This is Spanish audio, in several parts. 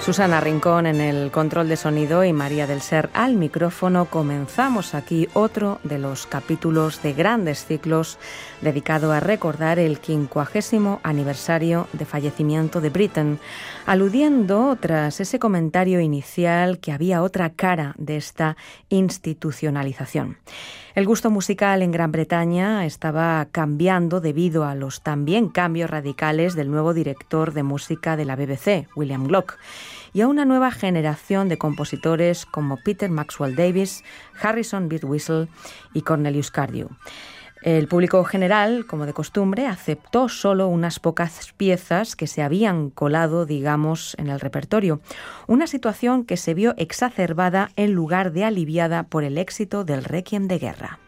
Susana Rincón en el control de sonido y María del Ser al micrófono. Comenzamos aquí otro de los capítulos de grandes ciclos dedicado a recordar el 50º aniversario de fallecimiento de Britten, aludiendo tras ese comentario inicial que había otra cara de esta institucionalización. El gusto musical en Gran Bretaña estaba cambiando debido a los también cambios radicales del nuevo director de música de la BBC, William Gluck, y a una nueva generación de compositores como Peter Maxwell Davies, Harrison Birtwistle y Cornelius Cardew. El público general, como de costumbre, aceptó solo unas pocas piezas que se habían colado, digamos, en el repertorio. Una situación que se vio exacerbada en lugar de aliviada por el éxito del Requiem de guerra.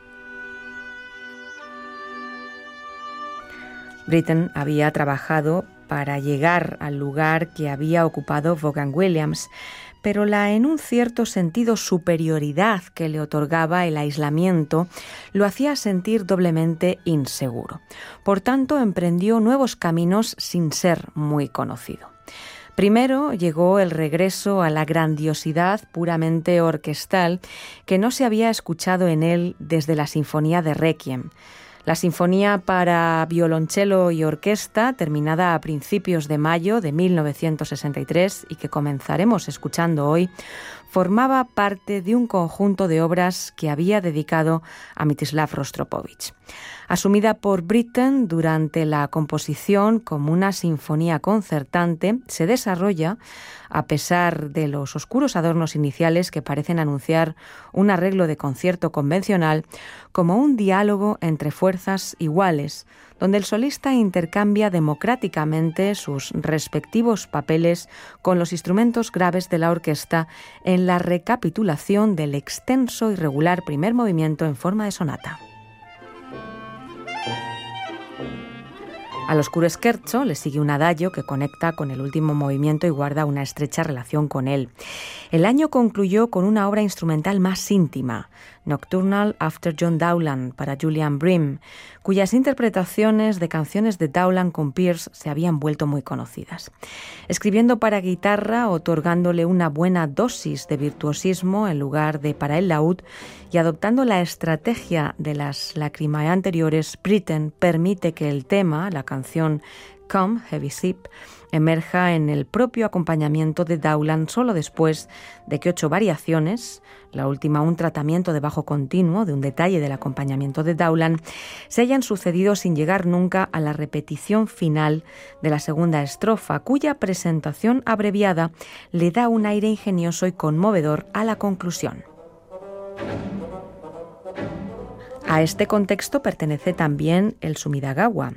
Britten había trabajado para llegar al lugar que había ocupado Vaughan Williams, pero la en un cierto sentido superioridad que le otorgaba el aislamiento lo hacía sentir doblemente inseguro. Por tanto, emprendió nuevos caminos sin ser muy conocido. Primero llegó el regreso a la grandiosidad puramente orquestal que no se había escuchado en él desde la Sinfonía de Requiem. La sinfonía para violonchelo y orquesta, terminada a principios de mayo de 1963 y que comenzaremos escuchando hoy, formaba parte de un conjunto de obras que había dedicado a Mstislav Rostropovich. Asumida por Britten durante la composición como una sinfonía concertante, se desarrolla, a pesar de los oscuros adornos iniciales que parecen anunciar un arreglo de concierto convencional, como un diálogo entre fuerzas iguales, donde el solista intercambia democráticamente sus respectivos papeles con los instrumentos graves de la orquesta en la recapitulación del extenso y regular primer movimiento en forma de sonata. Al oscuro scherzo le sigue un adagio que conecta con el último movimiento y guarda una estrecha relación con él. El año concluyó con una obra instrumental más íntima, Nocturnal After John Dowland, para Julian Bream, cuyas interpretaciones de canciones de Dowland con Pierce se habían vuelto muy conocidas. Escribiendo para guitarra, otorgándole una buena dosis de virtuosismo en lugar de para el laúd, y adoptando la estrategia de las Lacrimae anteriores, Britten permite que el tema, la canción Come, Heavy Sip, emerja en el propio acompañamiento de Dowland solo después de que 8 variaciones, la última un tratamiento de bajo continuo de un detalle del acompañamiento de Dowland, se hayan sucedido sin llegar nunca a la repetición final de la segunda estrofa, cuya presentación abreviada le da un aire ingenioso y conmovedor a la conclusión. A este contexto pertenece también el Sumidagawa,